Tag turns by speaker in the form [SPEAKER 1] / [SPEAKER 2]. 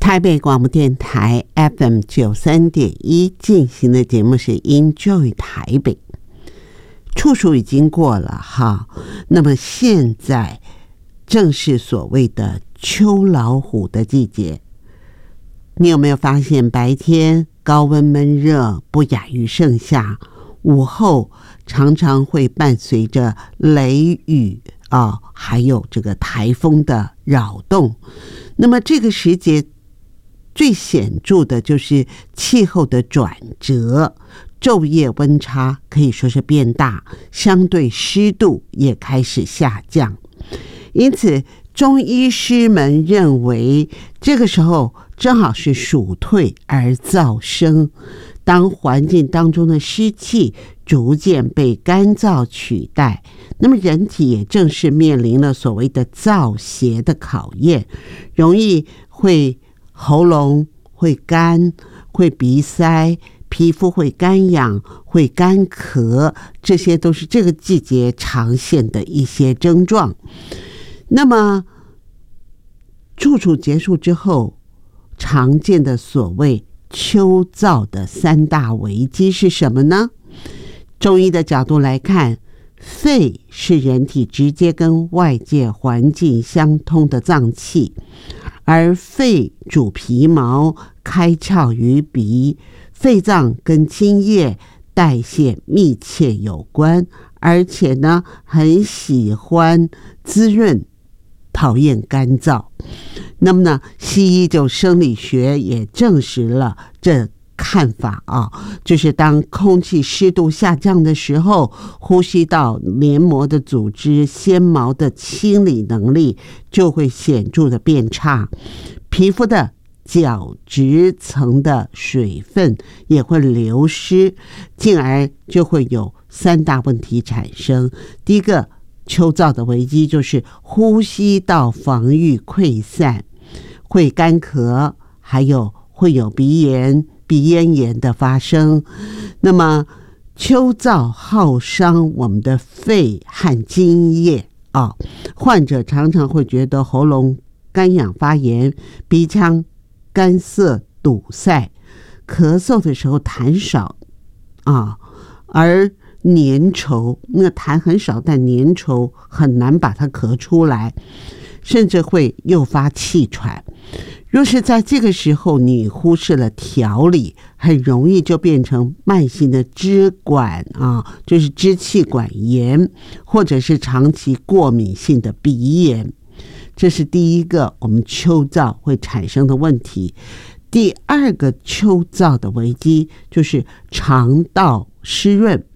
[SPEAKER 1] 台北广播电台 FM93.1 进行的节目是 Enjoy 台北。处暑已经过了哈，那么现在正是所谓的秋老虎的季节。你有没有发现白天高温闷热不亚于盛夏，午后常常会伴随着雷雨还有这个台风的扰动。那么这个时节最显著的就是气候的转折，昼夜温差可以说是变大，相对湿度也开始下降。因此中医师们认为这个时候正好是暑退而燥生，当环境当中的湿气逐渐被干燥取代，那么人体也正是面临了所谓的燥邪的考验，容易会喉咙会干，会鼻塞，皮肤会干痒，会干咳，这些都是这个季节常见的一些症状。那么处暑结束之后，常见的所谓秋燥的三大危机是什么呢？中医的角度来看，肺是人体直接跟外界环境相通的脏器，而肺主皮毛，开窍于鼻，肺脏跟津液代谢密切有关，而且呢很喜欢滋润，讨厌干燥。那么呢，西医就生理学也证实了这看法就是当空气湿度下降的时候，呼吸道黏膜的组织纤毛的清理能力就会显著的变差，皮肤的角质层的水分也会流失，进而就会有三大问题产生。第一个秋燥的危机就是呼吸道防御溃散，会干咳，还有会有鼻炎、鼻咽炎的发生。那么秋燥耗伤我们的肺和津液患者常常会觉得喉咙干痒发炎，鼻腔干涩堵塞，咳嗽的时候痰少而粘稠，那个痰很少，但粘稠很难把它咳出来，甚至会诱发气喘。若是在这个时候你忽视了调理，很容易就变成慢性的支管就是支气管炎，或者是长期过敏性的鼻炎。这是第一个我们秋燥会产生的问题。第二个秋燥的危机就是肠道湿润，